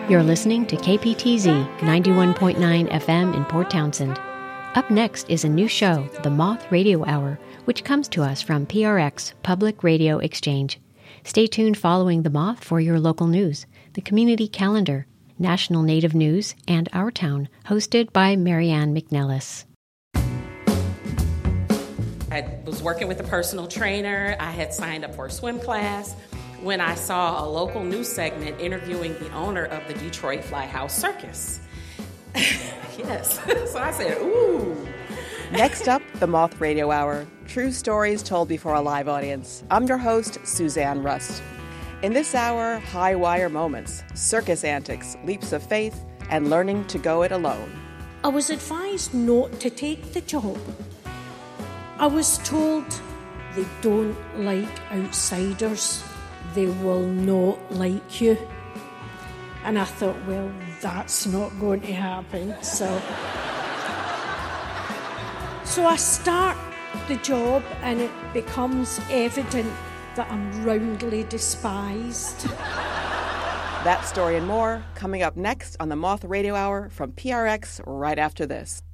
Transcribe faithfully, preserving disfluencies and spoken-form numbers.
You're listening to K P T Z ninety-one point nine F M in Port Townsend. Up next is a new show, The Moth Radio Hour, which comes to us from P R X Public Radio Exchange. Stay tuned following The Moth for your local news, the community calendar, national native news, and Our Town, hosted by Marianne McNellis. I was working with a personal trainer. I had signed up for a swim class when I saw a local news segment interviewing the owner of the Detroit Fly House Circus. Yes. So I said, ooh. Next up, the Moth Radio Hour. True stories told before a live audience. I'm your host, Suzanne Rust. In this hour, high wire moments, circus antics, leaps of faith, and learning to go it alone. I was advised not to take the job. I was told they don't like outsiders. They will not like you. And I thought, well, that's not going to happen. So, so I start the job and it becomes evident that I'm roundly despised. That story and more coming up next on the Moth Radio Hour from P R X right after this.